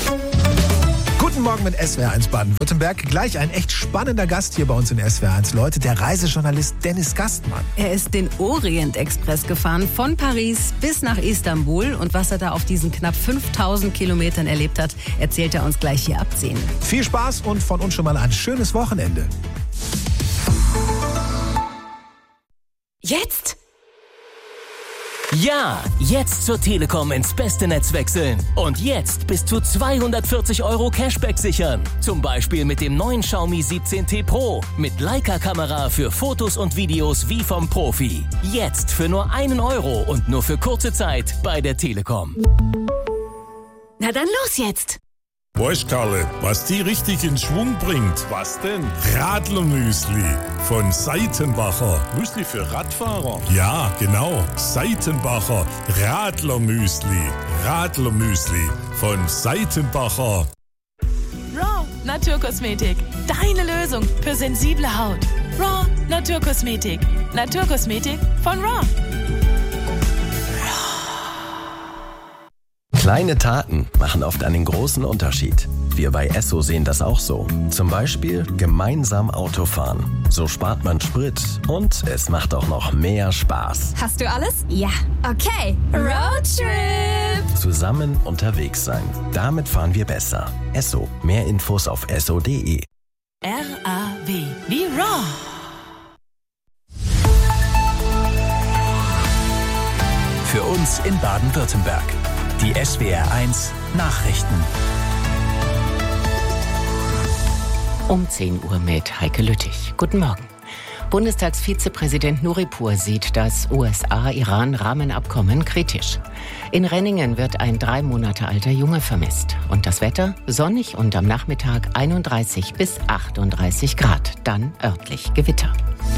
Guten Morgen mit SWR1 Baden-Württemberg. Gleich ein echt spannender Gast hier bei uns in SWR1. Leute, der Reisejournalist Dennis Gastmann. Er ist den Orient-Express gefahren, von Paris bis nach Istanbul. Und was er da auf diesen knapp 5000 Kilometern erlebt hat, erzählt er uns gleich hier ab 10. Viel Spaß und von uns schon mal ein schönes Wochenende. Jetzt? Ja, jetzt zur Telekom ins beste Netz wechseln. Und jetzt bis zu 240 € Cashback sichern. Zum Beispiel mit dem neuen Xiaomi 17T Pro. Mit Leica-Kamera für Fotos und Videos wie vom Profi. Jetzt für nur 1 € und nur für kurze Zeit bei der Telekom. Na dann los jetzt! Weißt Karle, was die richtig in Schwung bringt? Was denn? Radlermüsli von Seitenbacher. Müsli für Radfahrer? Ja, genau. Seitenbacher Radlermüsli. Radlermüsli von Seitenbacher. Raw Naturkosmetik. Deine Lösung für sensible Haut. Raw Naturkosmetik. Naturkosmetik von Raw. Kleine Taten machen oft einen großen Unterschied. Wir bei Esso sehen das auch so. Zum Beispiel gemeinsam Autofahren. So spart man Sprit und es macht auch noch mehr Spaß. Hast du alles? Ja. Okay. Roadtrip! Zusammen unterwegs sein. Damit fahren wir besser. Esso. Mehr Infos auf esso.de. R-A-W. Wie Raw. Für uns in Baden-Württemberg. Die SWR1 Nachrichten. Um 10 Uhr mit Heike Lüttich. Guten Morgen. Bundestagsvizepräsident Nuripur sieht das USA-Iran-Rahmenabkommen kritisch. In Renningen wird ein 3 Monate alter Junge vermisst. Und das Wetter? Sonnig und am Nachmittag 31 bis 38 Grad. Dann örtlich Gewitter.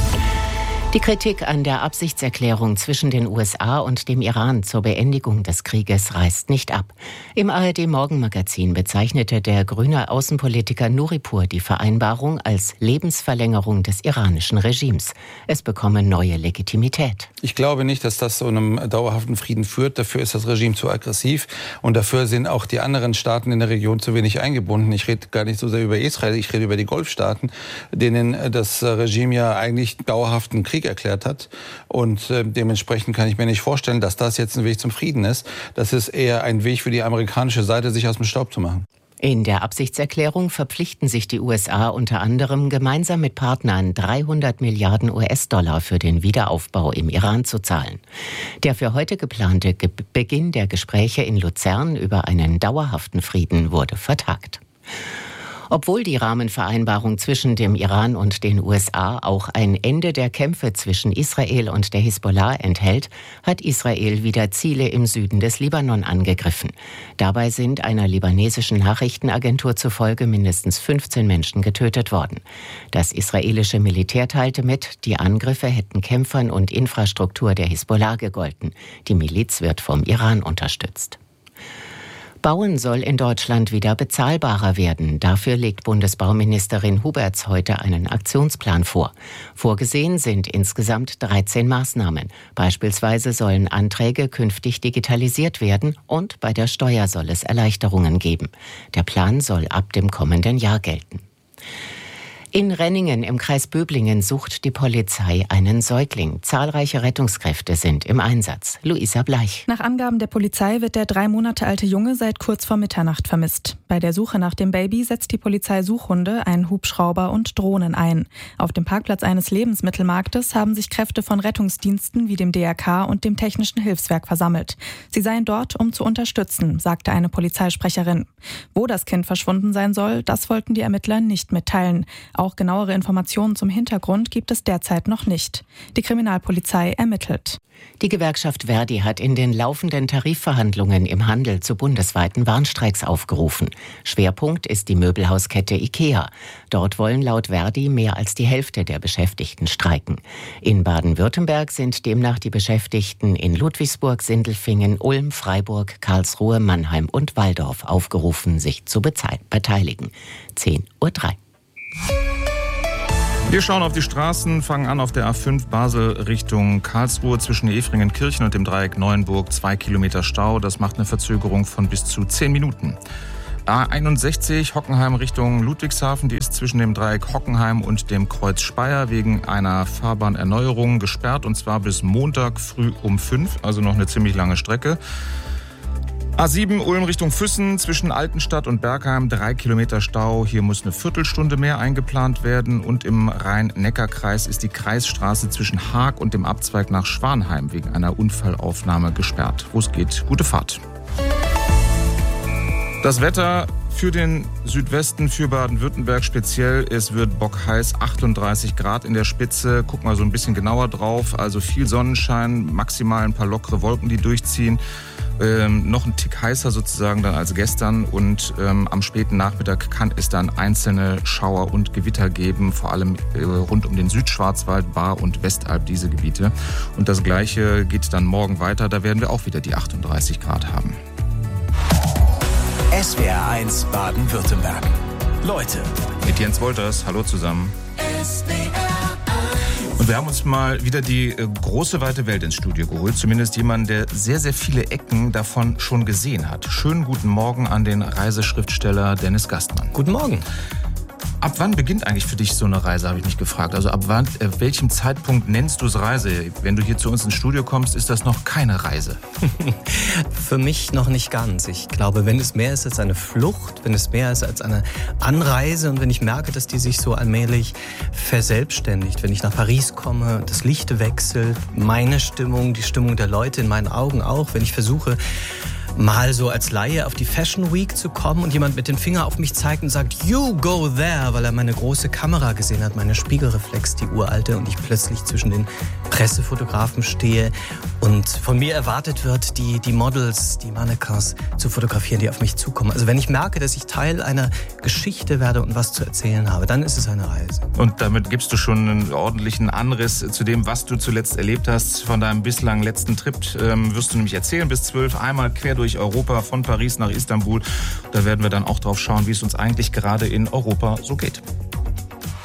Die Kritik an der Absichtserklärung zwischen den USA und dem Iran zur Beendigung des Krieges reißt nicht ab. Im ARD-Morgenmagazin bezeichnete der grüne Außenpolitiker Nuripur die Vereinbarung als Lebensverlängerung des iranischen Regimes. Es bekomme neue Legitimität. Ich glaube nicht, dass das zu einem dauerhaften Frieden führt. Dafür ist das Regime zu aggressiv und dafür sind auch die anderen Staaten in der Region zu wenig eingebunden. Ich rede gar nicht so sehr über Israel, ich rede über die Golfstaaten, denen das Regime ja eigentlich dauerhaften Krieg erklärt hat. Und dementsprechend kann ich mir nicht vorstellen, dass das jetzt ein Weg zum Frieden ist. Das ist eher ein Weg für die amerikanische Seite, sich aus dem Staub zu machen. In der Absichtserklärung verpflichten sich die USA unter anderem gemeinsam mit Partnern 300 Milliarden US-Dollar für den Wiederaufbau im Iran zu zahlen. Der für heute geplante Beginn der Gespräche in Luzern über einen dauerhaften Frieden wurde vertagt. Obwohl die Rahmenvereinbarung zwischen dem Iran und den USA auch ein Ende der Kämpfe zwischen Israel und der Hisbollah enthält, hat Israel wieder Ziele im Süden des Libanon angegriffen. Dabei sind einer libanesischen Nachrichtenagentur zufolge mindestens 15 Menschen getötet worden. Das israelische Militär teilte mit, die Angriffe hätten Kämpfern und Infrastruktur der Hisbollah gegolten. Die Miliz wird vom Iran unterstützt. Bauen soll in Deutschland wieder bezahlbarer werden. Dafür legt Bundesbauministerin Huberts heute einen Aktionsplan vor. Vorgesehen sind insgesamt 13 Maßnahmen. Beispielsweise sollen Anträge künftig digitalisiert werden und bei der Steuer soll es Erleichterungen geben. Der Plan soll ab dem kommenden Jahr gelten. In Renningen im Kreis Böblingen sucht die Polizei einen Säugling. Zahlreiche Rettungskräfte sind im Einsatz. Luisa Bleich. Nach Angaben der Polizei wird der 3 Monate alte Junge seit kurz vor Mitternacht vermisst. Bei der Suche nach dem Baby setzt die Polizei Suchhunde, einen Hubschrauber und Drohnen ein. Auf dem Parkplatz eines Lebensmittelmarktes haben sich Kräfte von Rettungsdiensten wie dem DRK und dem Technischen Hilfswerk versammelt. Sie seien dort, um zu unterstützen, sagte eine Polizeisprecherin. Wo das Kind verschwunden sein soll, das wollten die Ermittler nicht mitteilen. Auch genauere Informationen zum Hintergrund gibt es derzeit noch nicht. Die Kriminalpolizei ermittelt. Die Gewerkschaft Verdi hat in den laufenden Tarifverhandlungen im Handel zu bundesweiten Warnstreiks aufgerufen. Schwerpunkt ist die Möbelhauskette IKEA. Dort wollen laut Verdi mehr als die Hälfte der Beschäftigten streiken. In Baden-Württemberg sind demnach die Beschäftigten in Ludwigsburg, Sindelfingen, Ulm, Freiburg, Karlsruhe, Mannheim und Walldorf aufgerufen, sich zu beteiligen. 10:03 Uhr. Wir schauen auf die Straßen, fangen an auf der A5 Basel Richtung Karlsruhe zwischen Efringenkirchen und dem Dreieck Neuenburg. 2 Kilometer Stau, das macht eine Verzögerung von bis zu 10 Minuten. A61 Hockenheim Richtung Ludwigshafen, die ist zwischen dem Dreieck Hockenheim und dem Kreuz Speyer wegen einer Fahrbahnerneuerung gesperrt, und zwar bis Montag früh um 5, also noch eine ziemlich lange Strecke. A7 Ulm Richtung Füssen zwischen Altenstadt und Bergheim, 3 Kilometer Stau. Hier muss eine Viertelstunde mehr eingeplant werden. Und im Rhein-Neckar-Kreis ist die Kreisstraße zwischen Haag und dem Abzweig nach Schwanheim wegen einer Unfallaufnahme gesperrt. Wo es geht, gute Fahrt. Das Wetter für den Südwesten, für Baden-Württemberg speziell. Es wird bockheiß, 38 Grad in der Spitze. Guck mal so ein bisschen genauer drauf. Also viel Sonnenschein, maximal ein paar lockere Wolken, die durchziehen. Noch ein Tick heißer sozusagen dann als gestern. Und am späten Nachmittag kann es dann einzelne Schauer und Gewitter geben. Vor allem rund um den Südschwarzwald, Baar und Westalb, diese Gebiete. Und das Gleiche geht dann morgen weiter. Da werden wir auch wieder die 38 Grad haben. SWR 1 Baden-Württemberg. Leute. Mit Jens Wolters. Hallo zusammen. Und wir haben uns mal wieder die große, weite Welt ins Studio geholt. Zumindest jemanden, der sehr, sehr viele Ecken davon schon gesehen hat. Schönen guten Morgen an den Reiseschriftsteller Dennis Gastmann. Guten Morgen. Ab wann beginnt eigentlich für dich so eine Reise, habe ich mich gefragt. Also ab welchem Zeitpunkt nennst du es Reise? Wenn du hier zu uns ins Studio kommst, ist das noch keine Reise. Für mich noch nicht ganz. Ich glaube, wenn es mehr ist als eine Flucht, wenn es mehr ist als eine Anreise und wenn ich merke, dass die sich so allmählich verselbstständigt, wenn ich nach Paris komme, das Licht wechselt, meine Stimmung, die Stimmung der Leute in meinen Augen auch, wenn ich versuche, mal so als Laie auf die Fashion Week zu kommen und jemand mit dem Finger auf mich zeigt und sagt, you go there, weil er meine große Kamera gesehen hat, meine Spiegelreflex, die uralte, und ich plötzlich zwischen den Pressefotografen stehe und von mir erwartet wird, die Models, die Mannequins zu fotografieren, die auf mich zukommen. Also wenn ich merke, dass ich Teil einer Geschichte werde und was zu erzählen habe, dann ist es eine Reise. Und damit gibst du schon einen ordentlichen Anriss zu dem, was du zuletzt erlebt hast. Von deinem bislang letzten Trip wirst du nämlich erzählen, bis 12, einmal quer durch Europa, von Paris nach Istanbul. Da werden wir dann auch drauf schauen, wie es uns eigentlich gerade in Europa so geht.